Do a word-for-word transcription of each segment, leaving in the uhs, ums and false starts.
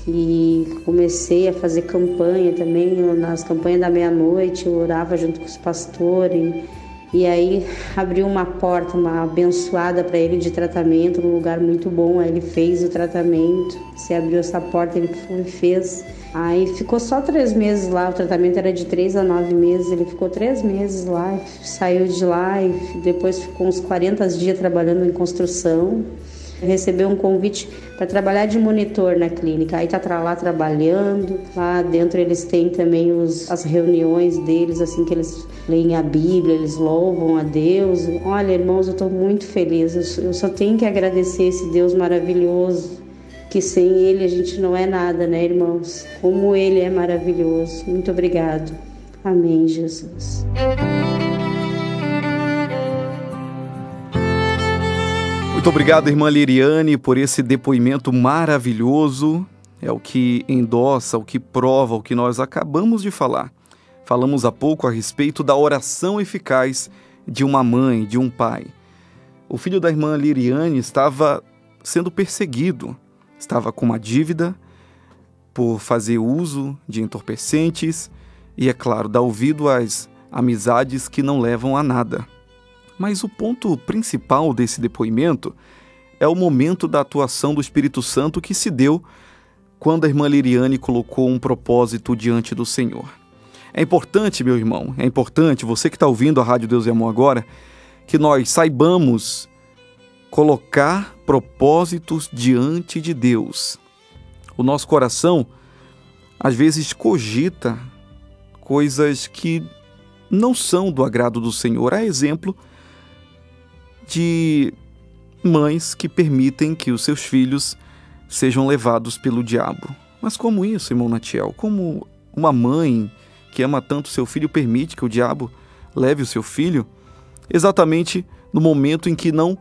e comecei a fazer campanha também, nas campanhas da meia-noite, eu orava junto com os pastores, e aí abriu uma porta, uma abençoada para ele de tratamento, num lugar muito bom. Aí ele fez o tratamento, se abriu essa porta, ele foi, fez. Aí ficou só três meses lá, o tratamento era de três a nove meses, ele ficou três meses lá, saiu de lá e depois ficou uns quarenta dias trabalhando em construção. Recebeu um convite para trabalhar de monitor na clínica, aí tá lá trabalhando, lá dentro eles têm também os, as reuniões deles, assim, que eles leem a Bíblia, eles louvam a Deus. Olha, irmãos, eu estou muito feliz, eu, eu só tenho que agradecer esse Deus maravilhoso, que sem Ele a gente não é nada, né, irmãos? Como Ele é maravilhoso. Muito obrigado. Amém, Jesus. Muito obrigado, irmã Liriane, por esse depoimento maravilhoso. É o que endossa, o que prova, o que nós acabamos de falar. Falamos há pouco a respeito da oração eficaz de uma mãe, de um pai. O filho da irmã Liriane estava sendo perseguido, estava com uma dívida por fazer uso de entorpecentes e, é claro, dar ouvido às amizades que não levam a nada. Mas o ponto principal desse depoimento é o momento da atuação do Espírito Santo que se deu quando a irmã Liriane colocou um propósito diante do Senhor. É importante, meu irmão, é importante, você que está ouvindo a Rádio Deus e Amor agora, que nós saibamos colocar propósitos diante de Deus. O nosso coração, às vezes, cogita coisas que não são do agrado do Senhor. Há exemplo de mães que permitem que os seus filhos sejam levados pelo diabo. Mas como isso, irmão Natiel? Como uma mãe que ama tanto seu filho permite que o diabo leve o seu filho? Exatamente no momento em que não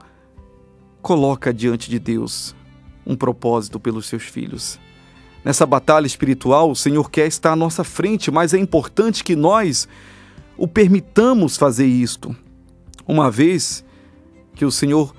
coloca diante de Deus um propósito pelos seus filhos. Nessa batalha espiritual, o Senhor quer estar à nossa frente, mas é importante que nós o permitamos fazer isto. Uma vez que o Senhor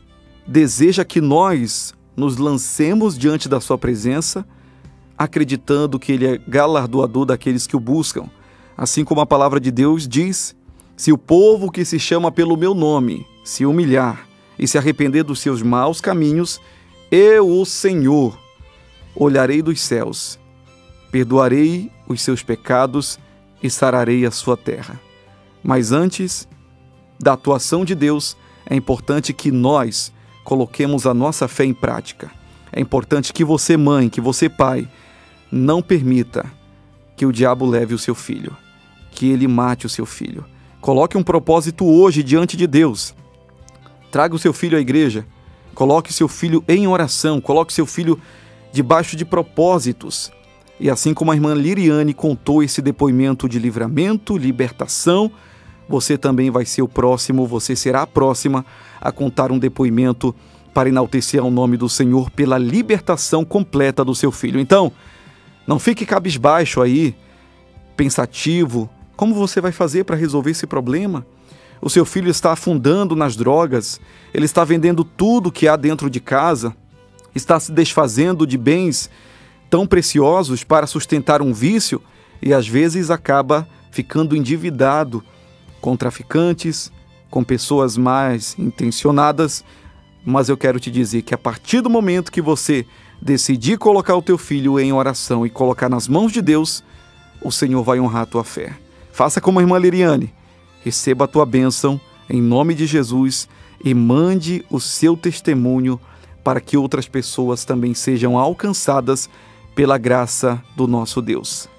deseja que nós nos lancemos diante da sua presença, acreditando que Ele é galardoador daqueles que o buscam. Assim como a palavra de Deus diz, se o povo que se chama pelo meu nome se humilhar e se arrepender dos seus maus caminhos, eu, o Senhor, olharei dos céus, perdoarei os seus pecados e sararei a sua terra. Mas antes da atuação de Deus, é importante que nós coloquemos a nossa fé em prática. É importante que você, mãe, que você, pai, não permita que o diabo leve o seu filho, que ele mate o seu filho. Coloque um propósito hoje diante de Deus. Traga o seu filho à igreja. Coloque o seu filho em oração. Coloque o seu filho debaixo de propósitos. E assim como a irmã Liriane contou esse depoimento de livramento, libertação, você também vai ser o próximo, você será a próxima a contar um depoimento para enaltecer ao nome do Senhor pela libertação completa do seu filho. Então, não fique cabisbaixo aí, pensativo. Como você vai fazer para resolver esse problema? O seu filho está afundando nas drogas, ele está vendendo tudo que há dentro de casa, está se desfazendo de bens tão preciosos para sustentar um vício e às vezes acaba ficando endividado com traficantes, com pessoas mais intencionadas. Mas eu quero te dizer que a partir do momento que você decidir colocar o teu filho em oração e colocar nas mãos de Deus, o Senhor vai honrar a tua fé. Faça como a irmã Liriane, receba a tua bênção em nome de Jesus e mande o seu testemunho para que outras pessoas também sejam alcançadas pela graça do nosso Deus.